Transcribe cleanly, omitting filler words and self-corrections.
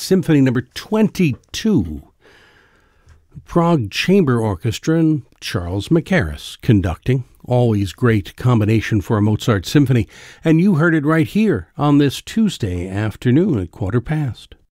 Symphony number 22. Prague Chamber Orchestra and Charles Mackerras conducting. Always great combination for a Mozart symphony. And you heard it right here on this Tuesday afternoon at 1:15.